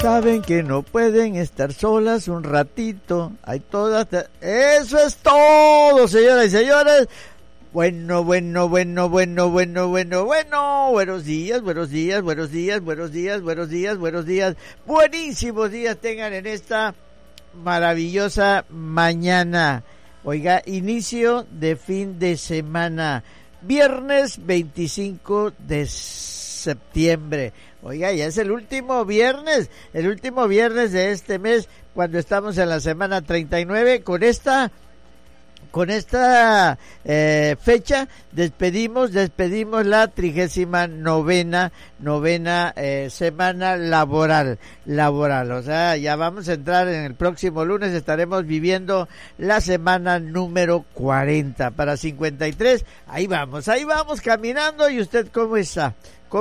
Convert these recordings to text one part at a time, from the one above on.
Saben que no pueden estar solas un ratito. Hay todas... Eso es todo, señoras y señores. Bueno. Buenos días. Buenísimos días tengan en esta maravillosa mañana. Oiga, inicio de fin de semana. Viernes 25 de septiembre. Oiga, ya es el último viernes de este mes, cuando estamos en la semana 39. Con esta fecha despedimos la 39ª semana laboral. O sea, ya vamos a entrar en el próximo lunes, estaremos viviendo la semana número 40 para 53. Ahí vamos caminando. ¿Y usted cómo está?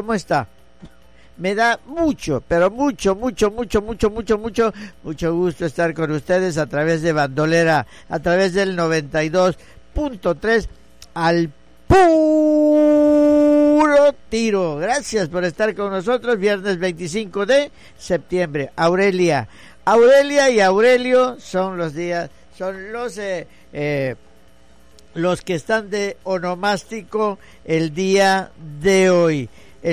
Me da mucho gusto estar con ustedes a través de Bandolera, a través del 92.3 al puro tiro. Gracias por estar con nosotros. Viernes 25 de septiembre. Aurelia y Aurelio son los que están de onomástico el día de hoy.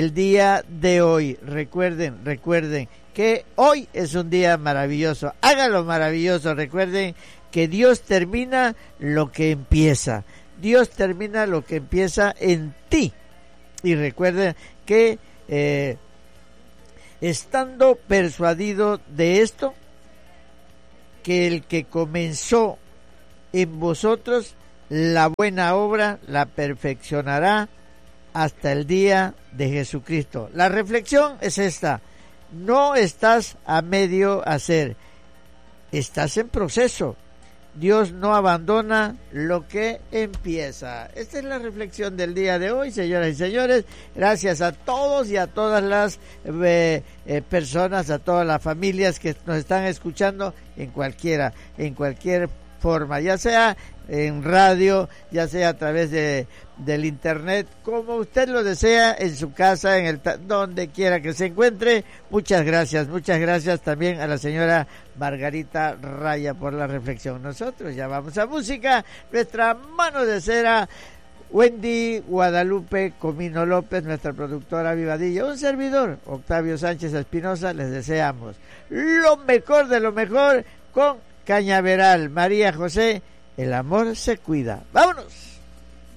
Recuerden que hoy es un día maravilloso. Hágalo maravilloso. Recuerden que Dios termina lo que empieza. En ti. Y recuerden que estando persuadido de esto, que el que comenzó en vosotros la buena obra la perfeccionará hasta el día de Jesucristo. La reflexión es esta: no estás a medio hacer, estás en proceso. Dios no abandona lo que empieza. Esta es la reflexión del día de hoy, señoras y señores. Gracias a todos y a todas las personas, a todas las familias que nos están escuchando en cualquier forma, ya sea en radio, ya sea a través del internet, como usted lo desea, en su casa, donde quiera que se encuentre. Muchas gracias también a la señora Margarita Raya por la reflexión. Nosotros ya vamos a música. Nuestra mano de cera, Wendy Guadalupe Comino López, nuestra productora Vivadilla, un servidor, Octavio Sánchez Espinosa, les deseamos lo mejor de lo mejor con Cañaveral. María José, el amor se cuida. ¡Vámonos!